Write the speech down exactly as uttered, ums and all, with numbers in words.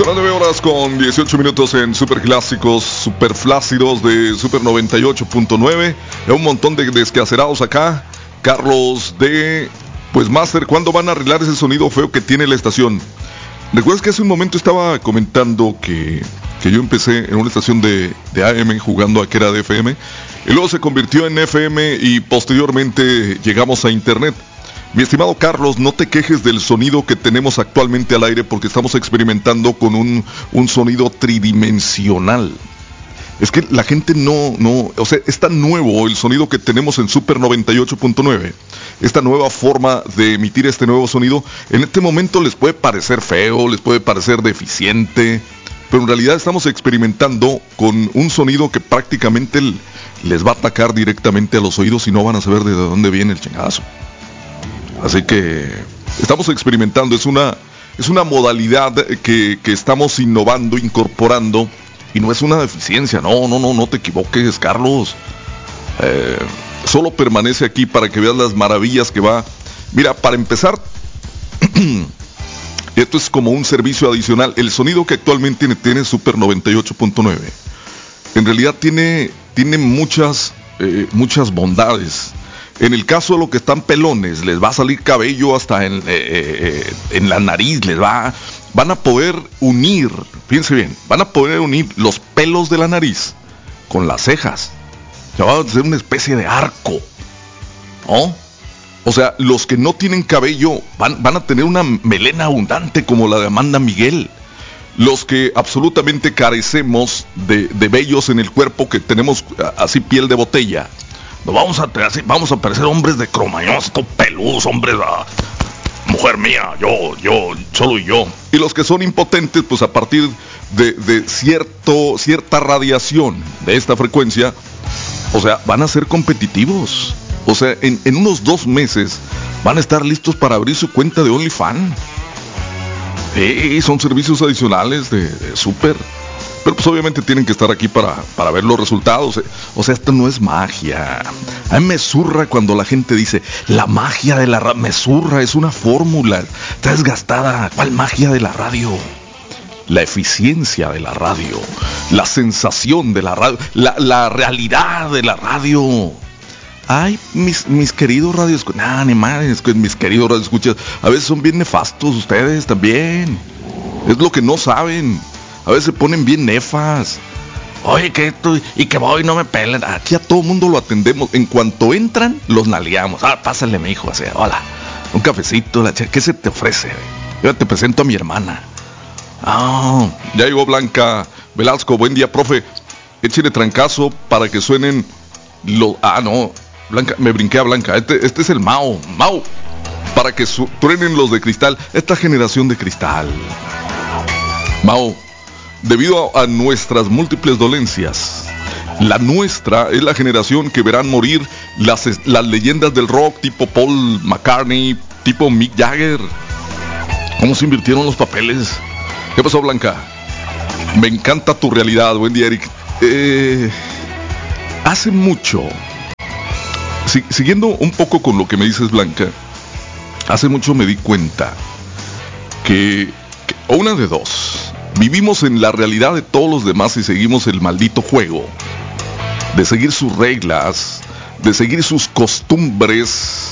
Son las nueve horas con dieciocho minutos en Super Clásicos, Super Flácidos de Super noventa y ocho punto nueve. Hay un montón de descacerados acá. Carlos de, pues Master, ¿cuándo van a arreglar ese sonido feo que tiene la estación? ¿Recuerdas que hace un momento estaba comentando que, que yo empecé en una estación de, de A M jugando a que era de F M? Y luego se convirtió en F M y posteriormente llegamos a Internet. Mi estimado Carlos, no te quejes del sonido que tenemos actualmente al aire porque estamos experimentando con un, un sonido tridimensional. Es que la gente no, no, o sea, es tan nuevo el sonido que tenemos en Super noventa y ocho punto nueve. Esta nueva forma de emitir este nuevo sonido, en este momento les puede parecer feo, les puede parecer deficiente, pero en realidad estamos experimentando con un sonido que prácticamente les va a atacar directamente a los oídos y no van a saber de dónde viene el chingazo. Así que estamos experimentando, es una, es una modalidad que, que estamos innovando, incorporando, y no es una deficiencia, no, no, no, no te equivoques, Carlos. Eh, solo permanece aquí para que veas las maravillas que va. Mira, para empezar, esto es como un servicio adicional. El sonido que actualmente tiene, tiene Super noventa y ocho punto nueve, en realidad tiene, tiene muchas, eh, muchas bondades. En el caso de los que están pelones, les va a salir cabello hasta en, eh, eh, en la nariz, les va, van a poder unir, fíjense bien, van a poder unir los pelos de la nariz con las cejas. Ya va a ser una especie de arco, ¿no? O sea, los que no tienen cabello van, van a tener una melena abundante como la de Amanda Miguel. Los que absolutamente carecemos de, de vellos en el cuerpo, que tenemos así piel de botella, nos vamos a, vamos a parecer hombres de cromañón, estos peludos, hombres, ah, mujer mía, yo, yo, solo yo. Y los que son impotentes, pues a partir de, de cierto, cierta radiación de esta frecuencia, o sea, van a ser competitivos. O sea, en, en unos dos meses van a estar listos para abrir su cuenta de OnlyFans. Eh, son servicios adicionales de, de Super. Pero pues obviamente tienen que estar aquí para, para ver los resultados. O sea, esto no es magia. A mí me zurra cuando la gente dice, la magia de la radio. Me zurra, es una fórmula. Está desgastada. ¿Cuál magia de la radio? La eficiencia de la radio. La sensación de la radio. La, la realidad de la radio. Ay, mis, mis queridos radioescuchas. Nah, ni más, mis queridos radioescuchas. A veces son bien nefastos ustedes también. Es lo que no saben. A veces se ponen bien nefas. Oye, que esto y que voy, no me pelan. Aquí a todo mundo lo atendemos. En cuanto entran, los nalgueamos. Ah, pásale, mi hijo, así, hola. Un cafecito, la ch- ¿qué se te ofrece? Yo te presento a mi hermana. Ah, ya llegó Blanca Velasco. Buen día, profe. Échale trancazo para que suenen los... Ah, no, Blanca, me brinqué a Blanca. Este, este es el Mao. Mao. Para que su... truenen los de cristal. Esta generación de cristal. Mao. Debido a, a nuestras múltiples dolencias, la nuestra es la generación que verán morir las, las leyendas del rock tipo Paul McCartney, tipo Mick Jagger. ¿Cómo se invirtieron los papeles? ¿Qué pasó, Blanca? Me encanta tu realidad. Buen día, Eric. Eh, hace mucho, si, siguiendo un poco con lo que me dices, Blanca, hace mucho me di cuenta que, que o una de dos, vivimos en la realidad de todos los demás y seguimos el maldito juego de seguir sus reglas, de seguir sus costumbres,